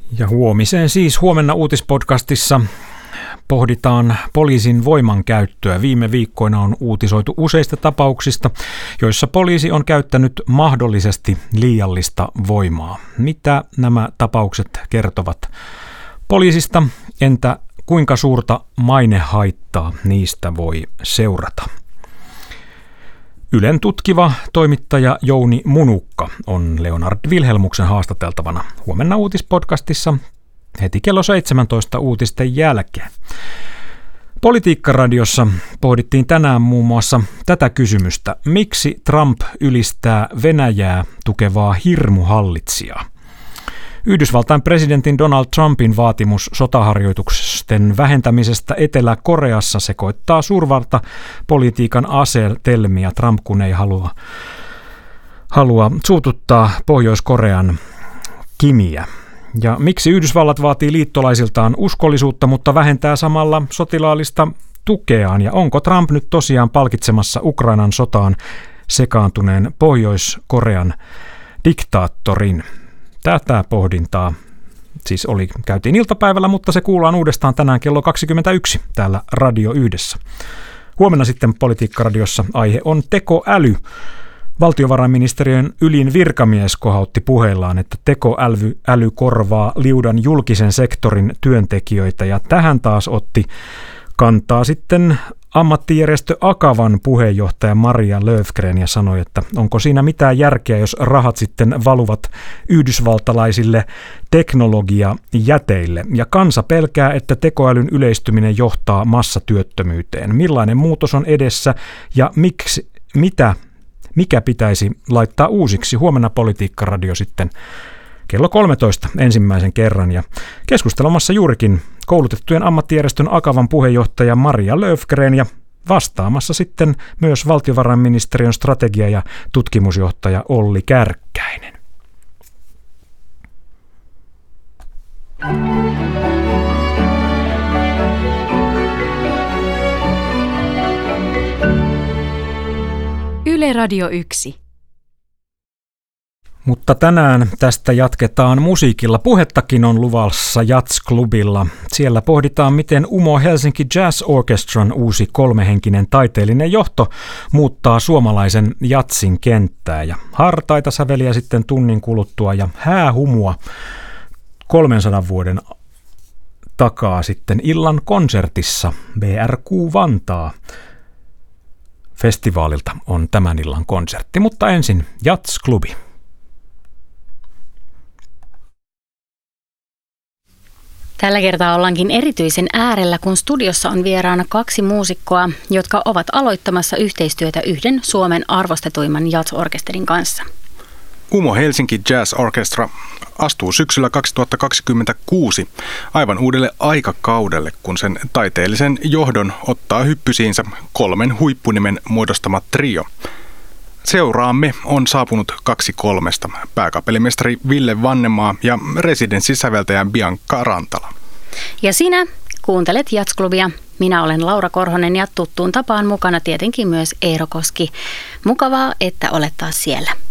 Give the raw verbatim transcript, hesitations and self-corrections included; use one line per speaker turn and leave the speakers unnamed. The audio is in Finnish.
Ja huomiseen siis huomenna uutispodcastissa pohditaan poliisin voimankäyttöä. Viime viikkoina on uutisoitu useista tapauksista, joissa poliisi on käyttänyt mahdollisesti liiallista voimaa. Mitä nämä tapaukset kertovat poliisista? Entä kuinka suurta mainehaittaa niistä voi seurata? Ylen tutkiva toimittaja Jouni Munukka on Leonard Vilhelmuksen haastateltavana huomenna uutispodcastissa heti kello seitsemäntoista uutisten jälkeen. Politiikkaradiossa pohdittiin tänään muun muassa tätä kysymystä: miksi Trump ylistää Venäjää tukevaa hirmuhallitsijaa? Yhdysvaltain presidentin Donald Trumpin vaatimus sotaharjoitusten vähentämisestä Etelä-Koreassa sekoittaa suurvaltapolitiikan asetelmia. Trump kun ei halua, halua suututtaa Pohjois-Korean Kimiä. Ja miksi Yhdysvallat vaatii liittolaisiltaan uskollisuutta, mutta vähentää samalla sotilaallista tukeaan? Ja onko Trump nyt tosiaan palkitsemassa Ukrainan sotaan sekaantuneen Pohjois-Korean diktaattorin? Tätä pohdintaa siis oli, käytiin iltapäivällä, mutta se kuullaan uudestaan tänään kello kaksikymmentäyksi täällä Radio Yhdessä. Huomenna sitten Politiikkaradiossa aihe on tekoäly. Valtiovarainministeriön ylin virkamies kohautti puheillaan, että tekoäly äly korvaa liudan julkisen sektorin työntekijöitä, ja tähän taas otti kantaa sitten ammattijärjestö Akavan puheenjohtaja Maria Löfgren ja sanoi, että onko siinä mitään järkeä, jos rahat sitten valuvat yhdysvaltalaisille teknologiajäteille. Ja kansa pelkää, että tekoälyn yleistyminen johtaa massatyöttömyyteen. Millainen muutos on edessä ja miksi, mitä, mikä pitäisi laittaa uusiksi? Huomenna Politiikkaradio sitten kello kolmetoista ensimmäisen kerran, ja keskustelemassa juurikin koulutettujen ammattijärjestön Akavan puheenjohtaja Maria Löfgren ja vastaamassa sitten myös valtiovarainministeriön strategia- ja tutkimusjohtaja Olli Kärkkäinen.
Yle Radio yksi.
Mutta tänään tästä jatketaan musiikilla. Puhettakin on luvassa Jazz-klubilla. Siellä pohditaan, miten Umo Helsinki Jazz Orchestran uusi kolmehenkinen taiteellinen johto muuttaa suomalaisen jatsin kenttää. Ja hartaita säveliä sitten tunnin kuluttua ja häähumua kolmensadan vuoden takaa sitten illan konsertissa. B R Q Vantaa festivaalilta on tämän illan konsertti, mutta ensin Jazz-klubi.
Tällä kertaa ollaankin erityisen äärellä, kun studiossa on vieraana kaksi muusikkoa, jotka ovat aloittamassa yhteistyötä yhden Suomen arvostetuimman jazz-orkesterin kanssa.
Umo Helsinki Jazz Orchestra astuu syksyllä kaksituhattakaksikymmentäkuusi aivan uudelle aikakaudelle, kun sen taiteellisen johdon ottaa hyppysiinsä kolmen huippunimen muodostama trio. Seuraamme on saapunut kaksi kolmesta: pääkapellimestari Ville Vannemaa ja residenssisäveltäjä Bianca Rantala.
Ja sinä kuuntelet Jazz-klubia. Minä olen Laura Korhonen ja tuttuun tapaan mukana tietenkin myös Eero Koski. Mukavaa, että olet taas siellä.